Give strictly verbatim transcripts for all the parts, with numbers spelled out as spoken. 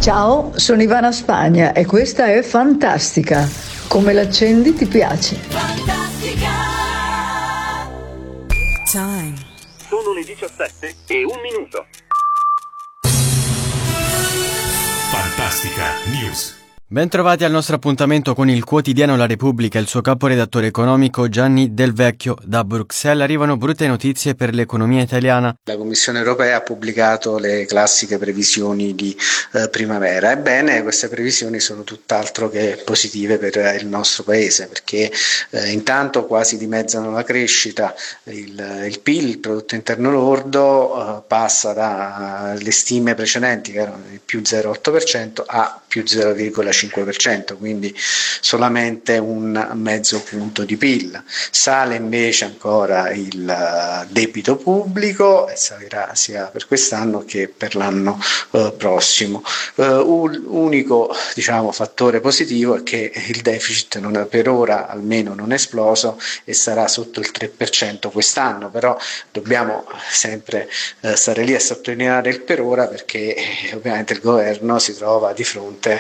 Ciao, sono Ivana Spagna e questa è Fantastica. Come l'accendi ti piace? Fantastica. Time. Sono le diciassette e un minuto. Fantastica News. Bentrovati al nostro appuntamento con il quotidiano La Repubblica e il suo caporedattore economico Gianni Del Vecchio. Da Bruxelles arrivano brutte notizie per l'economia italiana. La Commissione europea ha pubblicato le classiche previsioni di eh, primavera. Ebbene, queste previsioni sono tutt'altro che positive per il nostro paese, perché eh, intanto quasi dimezzano la crescita, il, il P I L, il prodotto interno lordo, eh, passa dalle stime precedenti che erano di più zero virgola otto per cento a più zero virgola cinque per cento, quindi solamente un mezzo punto di P I L. Sale invece ancora il debito pubblico e salirà sia per quest'anno che per l'anno eh, prossimo. Uh, un unico diciamo, fattore positivo è che il deficit non è, per ora almeno non è esploso e sarà sotto il tre per cento quest'anno, però dobbiamo sempre eh, stare lì a sottolineare il per ora, perché eh, ovviamente il governo si trova di fronte eh,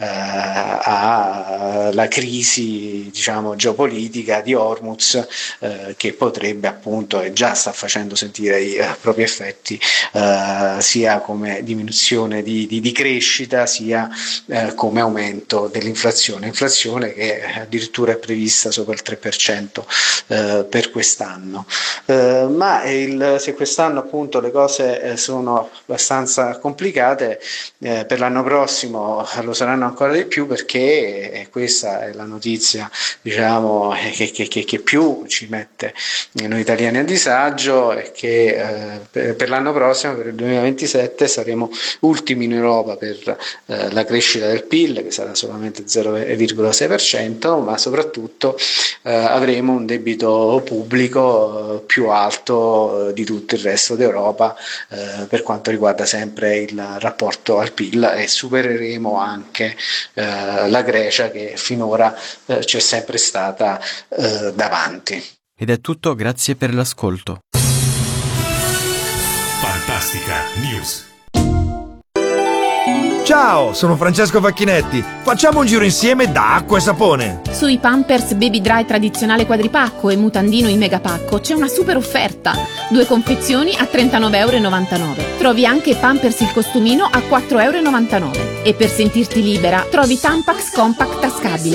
alla crisi diciamo geopolitica di Hormuz, eh, che potrebbe appunto e già sta facendo sentire i eh, propri effetti eh, sia come diminuzione di, di, di crescita sia eh, come aumento dell'inflazione, inflazione che addirittura è prevista sopra il tre per cento eh, per quest'anno. Eh, ma il, se quest'anno appunto le cose eh, sono abbastanza complicate, eh, per l'anno prossimo lo saranno ancora di più, perché eh, questa è la notizia diciamo che, che, che, che più ci mette noi italiani a disagio, è che eh, per, per l'anno prossimo, per il duemilaventisette, saremo ultimi in Europa per eh, la crescita del P I L, che sarà solamente zero virgola sei per cento, ma soprattutto eh, avremo un debito pubblico eh, più alto eh, di tutto il resto d'Europa eh, per quanto riguarda sempre il rapporto al P I L, e supereremo anche eh, la Grecia, che finora eh, c'è sempre stata eh, davanti. Ed è tutto, grazie per l'ascolto. Fantastica News. Ciao, sono Francesco Facchinetti. Facciamo un giro insieme da Acqua e Sapone. Sui Pampers Baby Dry tradizionale quadripacco e mutandino in megapacco c'è una super offerta. Due confezioni a trentanove virgola novantanove euro. Trovi anche Pampers il costumino a quattro virgola novantanove euro. E per sentirti libera trovi Tampax Compact tascabile